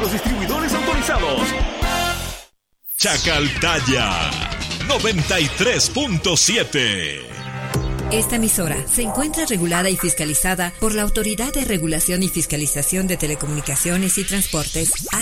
nuestros distribuidores autorizados. Chacaltaya 93.7. Esta emisora se encuentra regulada y fiscalizada por la Autoridad de Regulación y Fiscalización de Telecomunicaciones y Transportes,